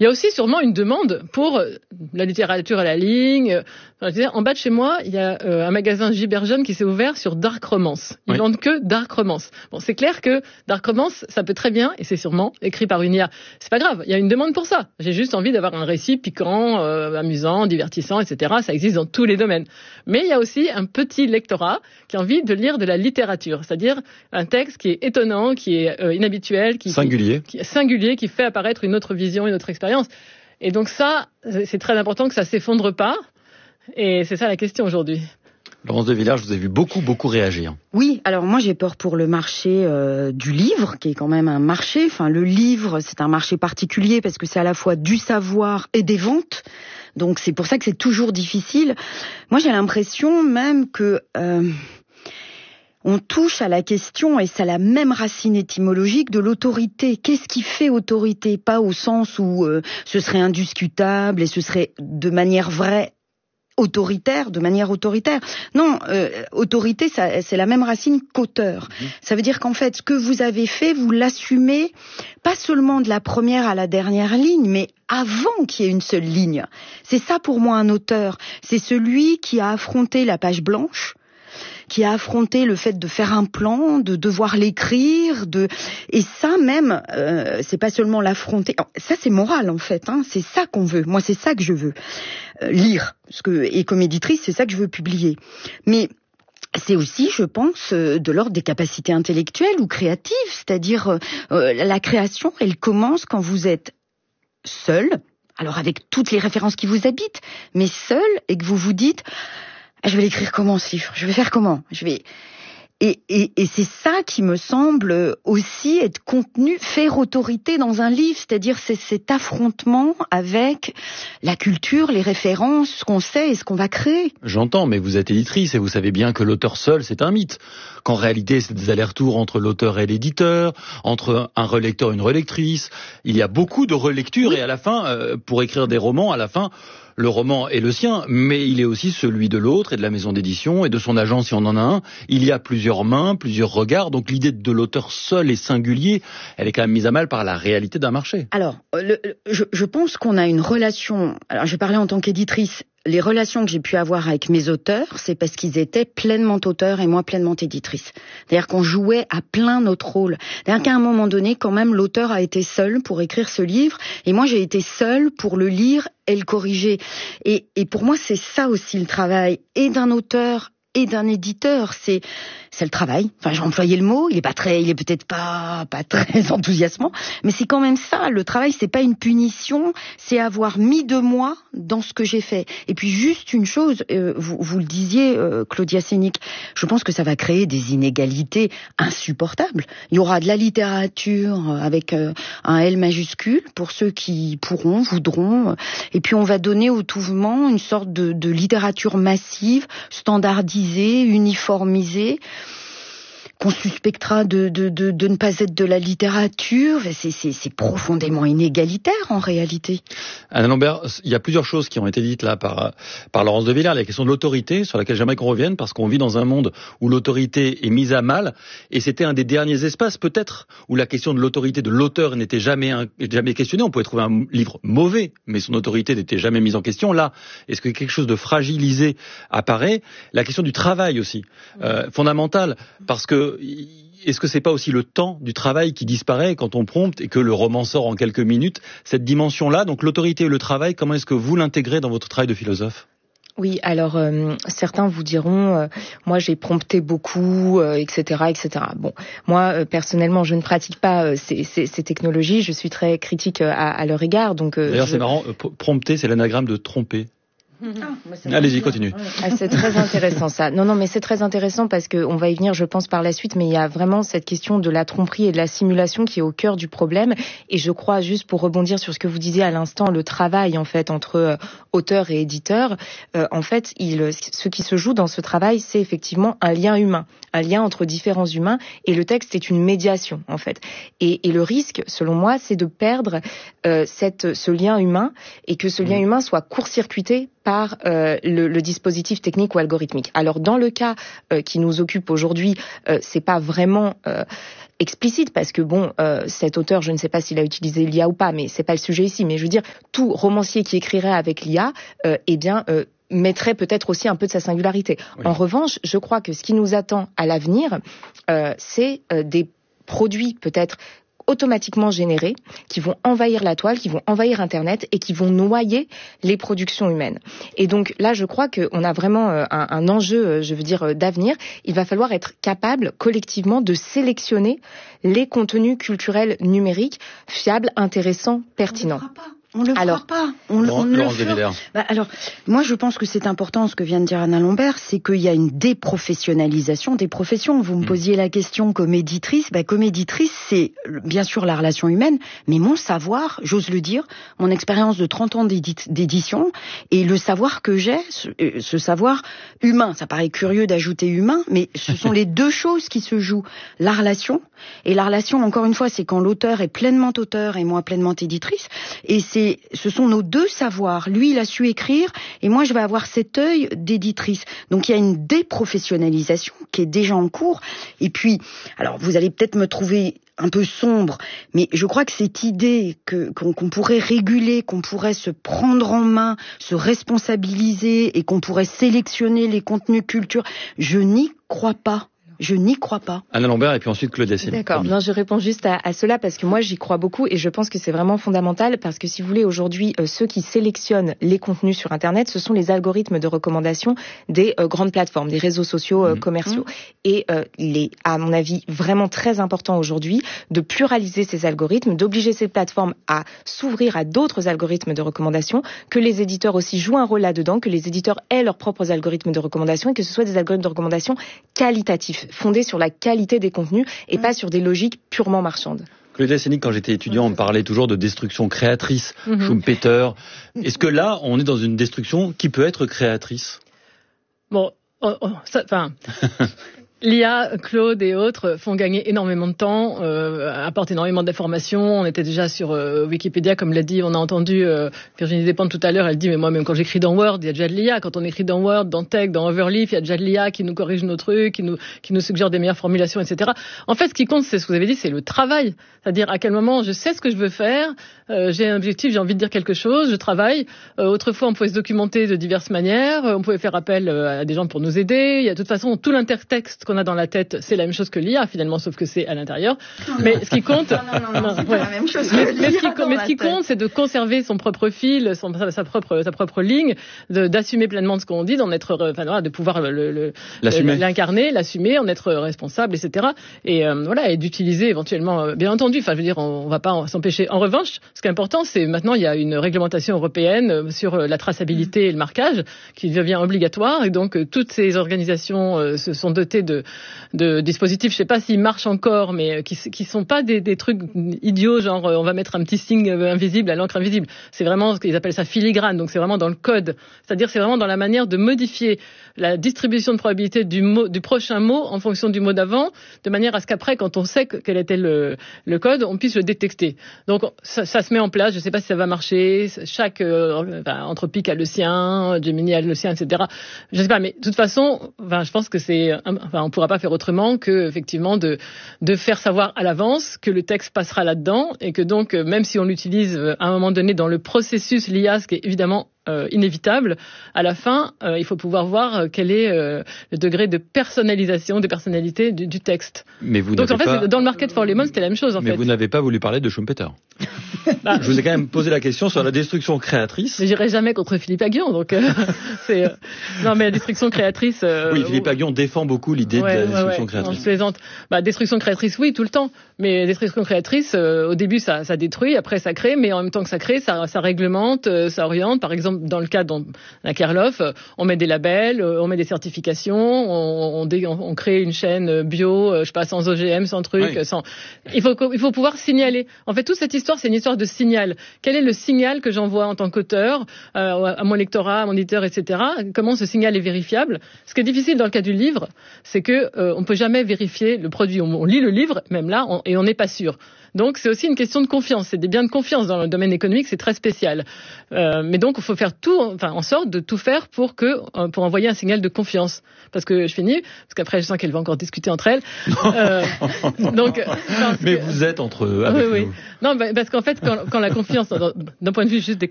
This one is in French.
Il y a aussi sûrement une demande pour la littérature à la ligne. En bas de chez moi, il y a un magasin Giberjeune qui s'est ouvert sur dark romance. Ils vendent que dark romance. Bon, c'est clair que dark romance, ça peut très bien, et c'est sûrement écrit par une IA. C'est pas grave, il y a une demande pour ça. J'ai juste envie d'avoir un récit piquant, amusant, divertissant, etc. Ça existe dans tous les domaines. Mais il y a aussi un petit lectorat qui a envie de lire de la littérature, c'est-à-dire un texte qui est étonnant, qui est inhabituel, qui est singulier, qui fait apparaître une autre vision, une autre expérience. Et donc ça, c'est très important que ça s'effondre pas. Et c'est ça la question aujourd'hui. Laurence de Villers, je vous ai vu beaucoup réagir. Oui, alors moi j'ai peur pour le marché du livre, qui est quand même un marché. Enfin, le livre, c'est un marché particulier parce que c'est à la fois du savoir et des ventes. Donc c'est pour ça que c'est toujours difficile. Moi j'ai l'impression même que on touche à la question, et c'est la même racine étymologique de l'autorité. Qu'est-ce qui fait autorité? Pas au sens où ce serait indiscutable et ce serait de manière vraie autoritaire, de manière autoritaire. Non, autorité, ça, c'est la même racine qu'auteur. Ça veut dire qu'en fait, ce que vous avez fait, vous l'assumez pas seulement de la première à la dernière ligne, mais avant qu'il y ait une seule ligne. C'est ça pour moi un auteur. C'est celui qui a affronté la page blanche, qui a affronté le fait de faire un plan, de devoir l'écrire, et ça même, c'est pas seulement l'affronter. Ça c'est moral en fait, hein. C'est ça qu'on veut. Moi c'est ça que je veux lire, et comme éditrice c'est ça que je veux publier. Mais c'est aussi, je pense, de l'ordre des capacités intellectuelles ou créatives, c'est-à-dire la création, elle commence quand vous êtes seul, alors avec toutes les références qui vous habitent, mais seul, et que vous vous dites je vais l'écrire comment ce livre? Je vais faire comment? Et c'est ça qui me semble aussi être contenu, faire autorité dans un livre, c'est-à-dire c'est cet affrontement avec la culture, les références, ce qu'on sait et ce qu'on va créer. J'entends, mais vous êtes éditrice et vous savez bien que l'auteur seul, c'est un mythe. Qu'en réalité, c'est des allers-retours entre l'auteur et l'éditeur, entre un relecteur et une relectrice. Il y a beaucoup de relectures et à la fin, pour écrire des romans, à la fin, le roman est le sien, mais il est aussi celui de l'autre et de la maison d'édition et de son agent si on en a un. Il y a plusieurs mains, plusieurs regards, donc l'idée de l'auteur seul et singulier, elle est quand même mise à mal par la réalité d'un marché. Alors, je pense qu'on a une relation, alors je vais parler en tant qu'éditrice, les relations que j'ai pu avoir avec mes auteurs, c'est parce qu'ils étaient pleinement auteurs et moi pleinement éditrice. C'est-à-dire qu'on jouait à plein notre rôle. C'est-à-dire qu'à un moment donné, quand même, l'auteur a été seul pour écrire ce livre et moi j'ai été seule pour le lire et le corriger. Et pour moi, c'est ça aussi le travail et d'un auteur et d'un éditeur, c'est le travail. Enfin, j'ai employé le mot, il est peut-être pas très enthousiasmant, mais c'est quand même ça. Le travail, c'est pas une punition, c'est avoir mis de moi dans ce que j'ai fait. Et puis juste une chose, vous le disiez, Claudia Sénic, je pense que ça va créer des inégalités insupportables. Il y aura de la littérature avec un L majuscule pour ceux qui pourront, voudront, et puis on va donner au mouvement une sorte de littérature massive, standardisée, uniformisée, qu'on suspectera de ne pas être de la littérature. C'est profondément inégalitaire en réalité. Anna Lambert, il y a plusieurs choses qui ont été dites là par Laurence de Villers. La question de l'autorité, sur laquelle j'aimerais qu'on revienne, parce qu'on vit dans un monde où l'autorité est mise à mal, et c'était un des derniers espaces peut-être où la question de l'autorité de l'auteur n'était jamais questionnée. On pouvait trouver un livre mauvais, mais son autorité n'était jamais mise en question. Là, est-ce que quelque chose de fragilisé apparaît? La question du travail aussi, fondamentale, parce que est-ce que c'est pas aussi le temps du travail qui disparaît quand on prompte et que le roman sort en quelques minutes? Cette dimension-là, donc l'autorité et le travail, comment est-ce que vous l'intégrez dans votre travail de philosophe? Oui, alors certains vous diront, moi j'ai prompté beaucoup, etc., etc. Bon, moi personnellement, je ne pratique pas ces technologies. Je suis très critique à leur égard. Donc d'ailleurs, c'est marrant. Prompter, c'est l'anagramme de tromper. Allez-y, continue. C'est très intéressant ça. Non, mais c'est très intéressant parce que on va y venir, je pense, par la suite. Mais il y a vraiment cette question de la tromperie et de la simulation qui est au cœur du problème. Et je crois, juste pour rebondir sur ce que vous disiez à l'instant, le travail en fait entre auteur et éditeur. En fait, ce qui se joue dans ce travail, c'est effectivement un lien humain, un lien entre différents humains. Et le texte est une médiation en fait. Et le risque, selon moi, c'est de perdre ce lien humain et que ce lien humain soit court-circuité par le dispositif technique ou algorithmique. Alors dans le cas qui nous occupe aujourd'hui, c'est pas vraiment explicite parce que cet auteur, je ne sais pas s'il a utilisé l'IA ou pas, mais c'est pas le sujet ici. Mais je veux dire, tout romancier qui écrirait avec l'IA, mettrait peut-être aussi un peu de sa singularité. Oui. En revanche, je crois que ce qui nous attend à l'avenir, c'est des produits peut-être automatiquement générés, qui vont envahir la toile, qui vont envahir Internet et qui vont noyer les productions humaines. Et donc là, je crois qu'on a vraiment un enjeu, d'avenir. Il va falloir être capable collectivement de sélectionner les contenus culturels numériques fiables, intéressants, pertinents. On le fera pas. On le fera. Alors, moi, je pense que c'est important ce que vient de dire Anna Lambert, c'est qu'il y a une déprofessionnalisation des professions. Vous me posiez la question comme éditrice. Comme éditrice, c'est bien sûr la relation humaine, mais mon savoir, j'ose le dire, mon expérience de 30 ans d'édition et le savoir que j'ai, ce savoir humain. Ça paraît curieux d'ajouter humain, mais ce sont les deux choses qui se jouent. La relation, et la relation, encore une fois, c'est quand l'auteur est pleinement auteur et moi pleinement éditrice, et ce sont nos deux savoirs. Lui, il a su écrire et moi, je vais avoir cet œil d'éditrice. Donc, il y a une déprofessionnalisation qui est déjà en cours. Et puis, alors, vous allez peut-être me trouver un peu sombre, mais je crois que cette idée qu'on pourrait réguler, qu'on pourrait se prendre en main, se responsabiliser et qu'on pourrait sélectionner les contenus culture, je n'y crois pas. Je n'y crois pas. Anna Lambert et puis ensuite Claude Yassine. D'accord. Non, je réponds juste à cela parce que moi j'y crois beaucoup et je pense que c'est vraiment fondamental parce que si vous voulez aujourd'hui ceux qui sélectionnent les contenus sur Internet, ce sont les algorithmes de recommandation des grandes plateformes, des réseaux sociaux commerciaux. Et il est à mon avis vraiment très important aujourd'hui de pluraliser ces algorithmes, d'obliger ces plateformes à s'ouvrir à d'autres algorithmes de recommandation, que les éditeurs aussi jouent un rôle là-dedans, que les éditeurs aient leurs propres algorithmes de recommandation et que ce soit des algorithmes de recommandation qualitatifs, fondés sur la qualité des contenus et pas sur des logiques purement marchandes. Claude Yassine, quand j'étais étudiant, on me parlait toujours de destruction créatrice, Schumpeter. Est-ce que là, on est dans une destruction qui peut être créatrice ? L'IA, Claude et autres font gagner énormément de temps, apportent énormément d'informations. On était déjà sur Wikipédia, comme l'a dit, on a entendu Virginie Despentes tout à l'heure, elle dit, mais moi, même quand j'écris dans Word, il y a déjà de l'IA. Quand on écrit dans Word, dans Text, dans Overleaf, il y a déjà de l'IA qui nous corrige nos trucs, qui nous suggère des meilleures formulations, etc. En fait, ce qui compte, c'est ce que vous avez dit, c'est le travail. C'est-à-dire à quel moment je sais ce que je veux faire, j'ai un objectif, j'ai envie de dire quelque chose, je travaille. Autrefois, on pouvait se documenter de diverses manières, on pouvait faire appel à des gens pour nous aider. Il y a de toute façon tout l'intertexte qu'on a dans la tête, c'est la même chose que l'IA finalement, sauf que c'est à l'intérieur. Mais ce qui compte, c'est pas la même chose. Mais ce qui compte, c'est de conserver son propre fil, sa propre ligne, d'assumer pleinement ce qu'on dit, d'en être, de pouvoir l'incarner, l'assumer, en être responsable, etc. Et et d'utiliser éventuellement, bien entendu. Enfin, je veux dire, on va pas s'empêcher. En revanche, ce qui est important, c'est maintenant il y a une réglementation européenne sur la traçabilité et le marquage qui devient obligatoire, et donc toutes ces organisations se sont dotées de dispositifs, je sais pas s'ils marchent encore, mais qui sont pas des trucs idiots, genre on va mettre un petit signe invisible à l'encre invisible. C'est vraiment ce qu'ils appellent ça filigrane, donc c'est vraiment dans le code. C'est-à-dire c'est vraiment dans la manière de modifier la distribution de probabilité du prochain mot en fonction du mot d'avant, de manière à ce qu'après, quand on sait quel était le code, on puisse le détecter. Donc ça se met en place, je sais pas si ça va marcher, chaque Anthropic a le sien, Gemini a le sien, etc. Je sais pas, mais de toute façon, je pense que on pourra pas faire autrement que effectivement de faire savoir à l'avance que le texte passera là-dedans et que donc même si on l'utilise à un moment donné dans le processus l'IA, ce qui est évidemment inévitable, à la fin, il faut pouvoir voir quel est le degré de personnalisation, de personnalité du texte. Mais vous donc en fait, dans le Market for Lemon, c'était la même chose. Mais vous n'avez pas voulu parler de Schumpeter. Je vous ai quand même posé la question sur la destruction créatrice. Mais j'irai jamais contre Philippe Aghion, donc non, mais la destruction créatrice. Oui, Philippe Aghion défend beaucoup l'idée de la destruction créatrice. On se plaisante. Destruction créatrice, oui, tout le temps. Mais destruction créatrice, au début, ça détruit, après ça crée, mais en même temps que ça crée, ça réglemente, ça oriente. Par exemple, dans le cas de la Kerlof, on met des labels, on met des certifications, on crée une chaîne bio, je sais pas, sans OGM, sans truc, sans. Il faut pouvoir signaler. En fait, toute cette histoire, c'est une histoire de signal. Quel est le signal que j'envoie en tant qu'auteur à mon lectorat, à mon éditeur, etc. Comment ce signal est vérifiable? Ce qui est difficile dans le cas du livre, c'est que on peut jamais vérifier le produit. On lit le livre, même là, et on n'est pas sûr. Donc c'est aussi une question de confiance. C'est des biens de confiance dans le domaine économique, c'est très spécial. Mais donc il faut faire tout, en sorte de tout faire pour envoyer un signal de confiance. Parce que je finis, parce qu'après je sens qu'elle va encore discuter entre elles. Mais vous êtes entre eux. Oui. Non, parce qu'en fait, quand la confiance, d'un point de vue juste